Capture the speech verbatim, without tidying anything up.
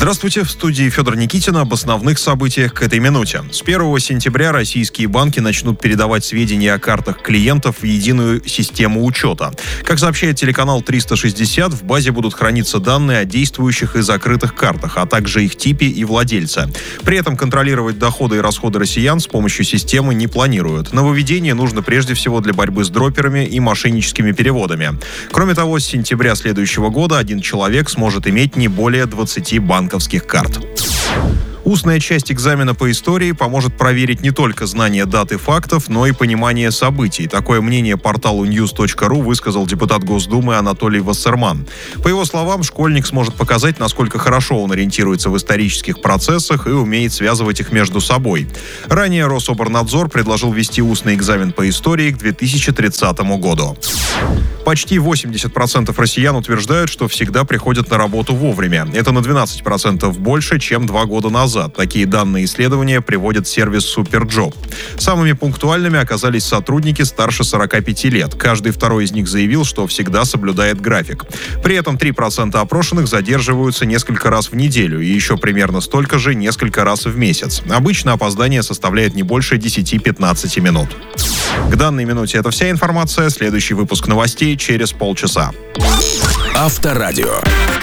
Здравствуйте, в студии Федор Никитин об основных событиях к этой минуте. С первого сентября российские банки начнут передавать сведения о картах клиентов в единую систему учета. Как сообщает телеканал триста шестьдесят, в базе будут храниться данные о действующих и закрытых картах, а также их типе и владельце. При этом контролировать доходы и расходы россиян с помощью системы не планируют. Нововведение нужно прежде всего для борьбы с дроперами и мошенническими переводами. Кроме того, с сентября следующего года один человек сможет иметь не более двадцати банковских карт. Устная часть экзамена по истории поможет проверить не только знание дат и фактов, но и понимание событий. Такое мнение порталу ньюс точка ру высказал депутат Госдумы Анатолий Вассерман. По его словам, школьник сможет показать, насколько хорошо он ориентируется в исторических процессах и умеет связывать их между собой. Ранее Рособорнадзор предложил ввести устный экзамен по истории к две тысячи тридцатому году. Почти восемьдесят процентов россиян утверждают, что всегда приходят на работу вовремя. Это на двенадцать процентов больше, чем два года назад. Такие данные исследования приводит сервис Суперджоп. Самыми пунктуальными оказались сотрудники старше сорока пяти лет. Каждый второй из них заявил, что всегда соблюдает график. При этом три процента опрошенных задерживаются несколько раз в неделю и еще примерно столько же несколько раз в месяц. Обычно опоздание составляет не больше десяти-пятнадцати минут. К данной минуте это вся информация. Следующий выпуск новостей через полчаса. Авторадио.